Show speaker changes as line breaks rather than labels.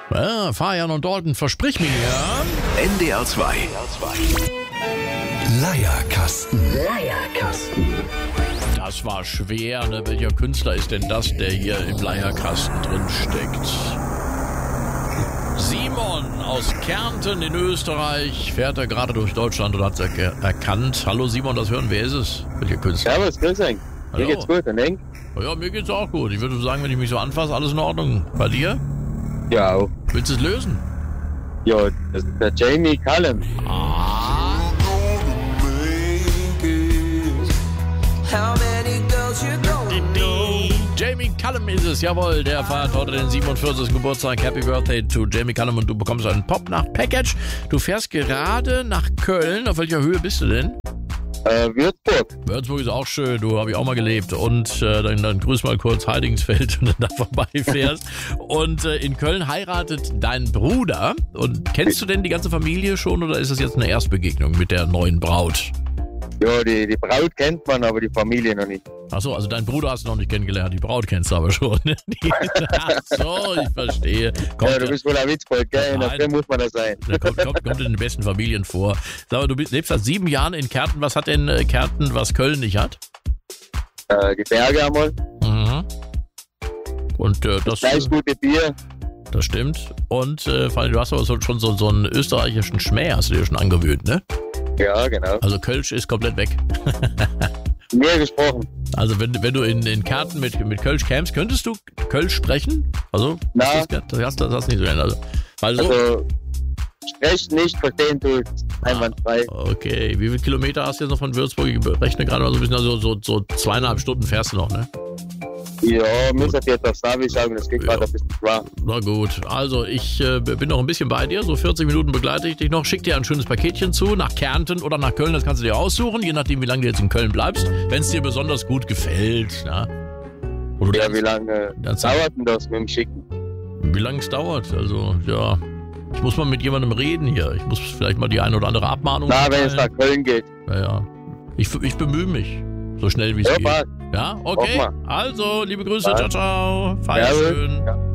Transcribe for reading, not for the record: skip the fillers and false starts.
Ja, Fabian und Dalton, versprich mir, ja?
NDR 2. Leierkasten.
Das war schwer, ne? Welcher Künstler ist denn das, der hier im Leierkasten drin steckt? Simon aus Kärnten in Österreich fährt er gerade durch Deutschland und hat es erkannt. Hallo Simon, das hören, wer ist es? Welcher Künstler?
Servus, grüß euch. Mir geht's gut, und Eng?
Ja, mir geht's auch gut. Ich würde sagen, wenn ich mich so anfasse, alles in Ordnung. Bei dir?
Ja, auch.
Willst du es lösen?
Ja, das ist der Jamie Cullum.
Jamie Cullum ist es, jawohl, der feiert heute den 47. Geburtstag. Happy Birthday to Jamie Cullum und du bekommst einen Pop-Nacht-Package. Du fährst gerade nach Köln. Auf welcher Höhe bist du denn?
Würzburg.
Würzburg ist auch schön, du habe ich auch mal gelebt. Und dann grüß mal kurz Heidingsfeld, wenn du da vorbeifährst. Und in Köln heiratet dein Bruder. Und kennst du denn die ganze Familie schon oder ist das jetzt eine Erstbegegnung mit der neuen Braut?
Ja, die Braut kennt man, aber die Familie noch nicht.
Achso, also deinen Bruder hast du noch nicht kennengelernt, die Braut kennst du aber schon. Achso, ich verstehe.
Ja, du bist wohl ein Witzbold, gell? Dafür muss man das sein.
Kommt in den besten Familien vor. Sag mal, du lebst seit 7 Jahren in Kärnten. Was hat denn Kärnten, was Köln nicht hat?
Die Berge einmal.
Mhm. Und das
gleich gute Bier.
Das stimmt. Und vor allem, du hast aber schon so einen österreichischen Schmäh, hast du dir schon angewöhnt, ne?
Ja, genau.
Also Kölsch ist komplett weg.
Mehr gesprochen.
Also wenn du in Kärnten mit Kölsch kämst, könntest du Kölsch sprechen? Also,
na,
das hast nicht so gerne.
Also sprechen nicht, verstehen du einwandfrei.
Okay, wie viele Kilometer hast du jetzt noch von Würzburg? Ich rechne gerade mal so ein bisschen, also so 2,5 Stunden fährst du noch, ne?
Ja, muss ich jetzt auf Navi sagen, das geht gerade ein bisschen klar.
Na gut, also ich bin noch ein bisschen bei dir, so 40 Minuten begleite ich dich noch, schick dir ein schönes Paketchen zu, nach Kärnten oder nach Köln, das kannst du dir aussuchen, je nachdem wie lange du jetzt in Köln bleibst, wenn es dir besonders gut gefällt. Ja,
wie lange dauert denn das mit dem Schicken?
Wie lange es dauert, also ja, ich muss mal mit jemandem reden hier, ich muss vielleicht mal die eine oder andere Abmahnung...
Na, wenn es nach Köln geht.
Ja, ich bemühe mich, so schnell wie es geht.
Passt.
Ja, okay. Also, liebe Grüße, ciao, ciao. Feier schön.
Ja.